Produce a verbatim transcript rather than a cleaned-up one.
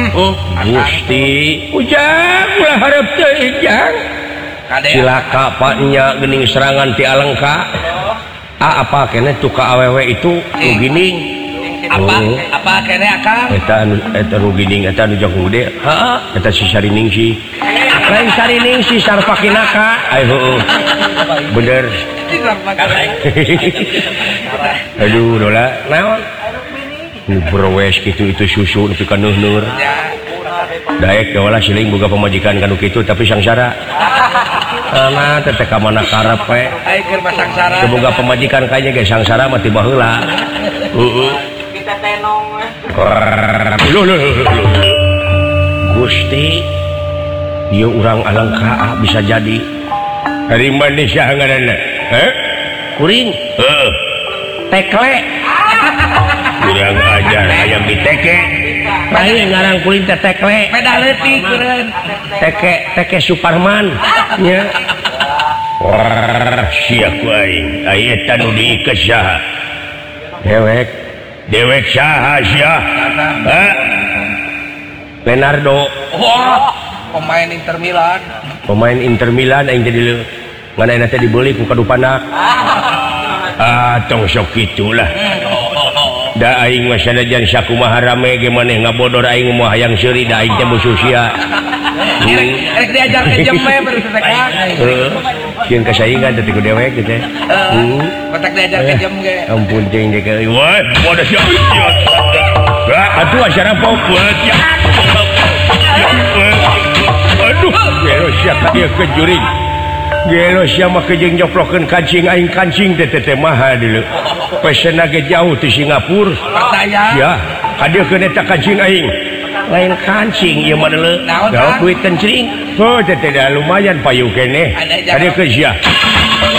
oh Gusti ujang ulah harap teu ujang cilaka paknya geuning serangan ti Alengka ah apa keneh tuh ka awewe itu nu gining apa apa keneh akang eta anu eta nu gining eta nu jang gede heeh eta si Sarining si lain Sarining si Sarpakinaka ai heuh bener aduh dola naon nu berwes kitu itu susu nepi ka nuh-nur daek kaulah siling boga pamajikan kanu kitu tapi sangsara ana teh ka mana karep we ai keur sangsara boga pamajikan kayaknya ge sangsara mah ti baheula heeh kita tenong we Gusti ieu urang Alengka bisa jadi dari mana sia ngaranna heh kuring heeh tekle urang ajar ayam diteke lain ngarang kuring teh tekle beda leutik keureun teke teke Suparman nya wah sia ku aing aya eta nu diikeun saha dewek dewek saha sia ha Leonardo wah pemain Inter Milan pemain Inter Milan aing jadi ngan teh dibeli ku kadupanak ah tong sok kitulah da aing mah sanajan sakumaha rame ge maneh ngabodor aing mah hayang seuri da aing teh musuh sia rek diajar ke jem we baru teh heeh sieun kasaingan teh ku dewek teh heeh batak diajar ke jem ge ampun teh ge ka wah bodas sia atuh acara popot ya aduh gelo sia ka dieu ke juring gelo sia mah kejeng joplokeun kancing aing kancing teh teh maha deuleu pesena ge jauh ti Singapura ya kadeukeun eta kancing aing lain kancing ieu mah deuleu gawe duit kencing oh teh teh lumayan payu keneh kadeukeun sia